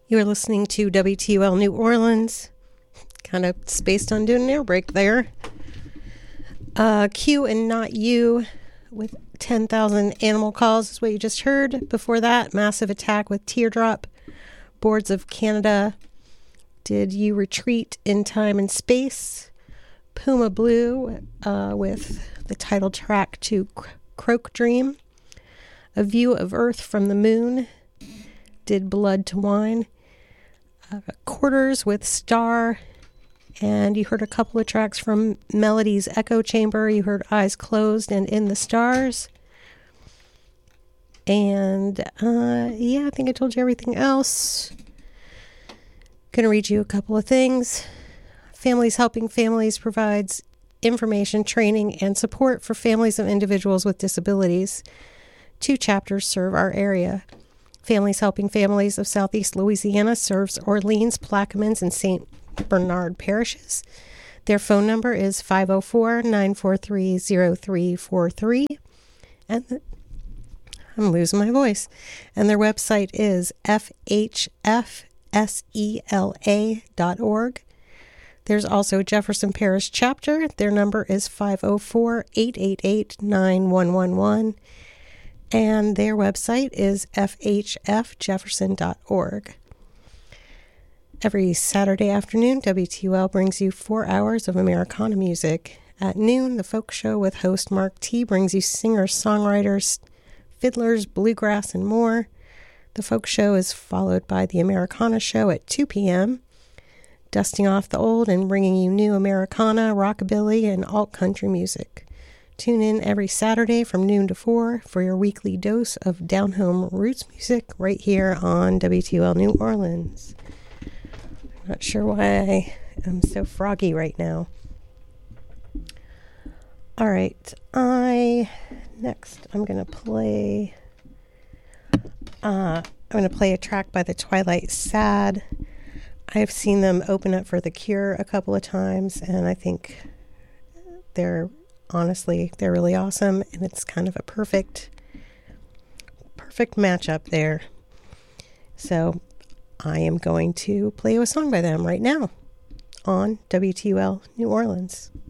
You're listening to WTUL New Orleans. Kind of spaced on doing an air break there. Q and Not You with 10,000 Animal Calls is what you just heard. Before that, Massive Attack with Teardrop. Boards of Canada. Did You Retreat in Time and Space? Puma Blue with the title track to Croak Dream. A View of Earth from the Moon. Did Blood to Wine. Quarters with Star. And you heard a couple of tracks from Melody's Echo Chamber. You heard Eyes Closed and In the Stars. And I think I told you everything else. Gonna read you a couple of things. Families Helping Families provides information, training, and support for families of individuals with disabilities. 2 chapters serve our area. Families Helping Families of Southeast Louisiana serves Orleans, Plaquemines, and St. Bernard parishes. Their phone number is 504-943-0343. And I'm losing my voice. And their website is fhfsela.org. There's also Jefferson Parish chapter. Their number is 504-888-9111. And their website is fhfjefferson.org. Every Saturday afternoon, WTUL brings you 4 hours of Americana music. At noon, the Folk Show with host Mark T. brings you singers, songwriters, fiddlers, bluegrass, and more. The Folk Show is followed by the Americana Show at 2 p.m., dusting off the old and bringing you new Americana, rockabilly, and alt-country music. Tune in every Saturday from noon to 4 for your weekly dose of down-home roots music right here on WTUL New Orleans. Not sure why I am so froggy right now. All right, I'm going to play a track by the Twilight Sad. I've seen them open up for The Cure a couple of times, and I think they're really awesome, and it's kind of a perfect matchup there. So I am going to play you a song by them right now on WTUL New Orleans.